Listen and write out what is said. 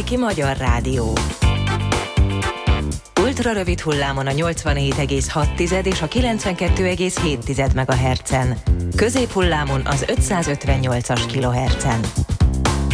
Vidéki Magyar Rádió. Ultrarövid hullámon a 87,6 és a 92,7 MHz-en. Középhullámon az 558-as kHz-en.